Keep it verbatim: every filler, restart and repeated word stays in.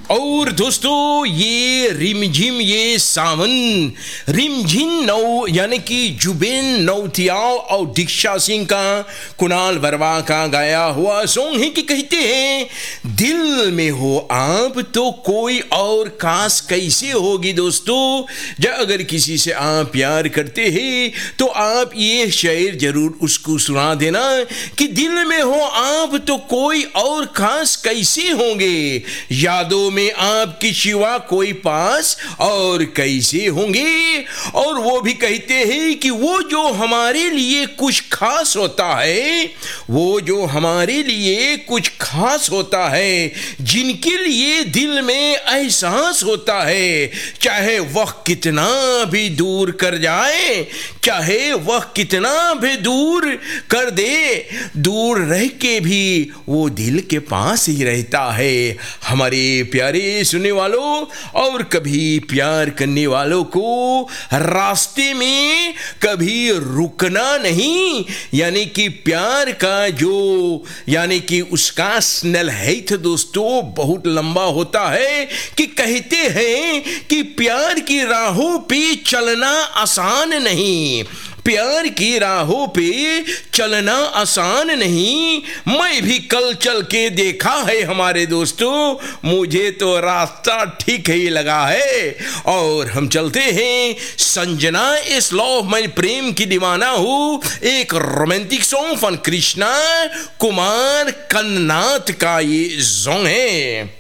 और दोस्तों ये रिमझिम ये सावन रिमझिम नौ यानी कि जुबेन नौटियाल और दीक्षा सिंह का कुणाल वर्मा का गाया हुआ सॉन्ग है कि कहते हैं दिल में हो आप तो कोई और खास कैसे होगी। दोस्तों जब अगर किसी से आप प्यार करते हैं तो आप ये शेर जरूर उसको सुना देना कि दिल में हो आप तो कोई और खास कैसे होंगे, यादों में आपकी शिवा कोई पास और कैसे होंगे। और वो भी कहते हैं कि वो जो हमारे लिए कुछ खास होता है, वो जो हमारे लिए कुछ खास होता है, जिनके लिए दिल में एहसास होता है, चाहे वह कितना भी दूर कर जाए, चाहे वह कितना भी दूर कर दे, दूर रह के भी वो दिल के पास ही रहता है। हमारे प्यारे सुनने वालों और कभी प्यार करने वालों को रास्ते में कभी रुकना नहीं, यानी कि प्यार का जो यानी कि उसका स्नेल है तो दोस्तों बहुत लंबा होता है कि कहते हैं कि प्यार की राहों पे चलना आसान नहीं, प्यार की राहों पे चलना आसान नहीं। मैं भी कल चल के देखा है हमारे दोस्तों, मुझे तो रास्ता ठीक ही लगा है। और हम चलते हैं संजना इस लव मैं प्रेम की दीवाना हूँ, एक romantic song fun Krishna Kumar कन्नाथ का ये सॉन्ग है।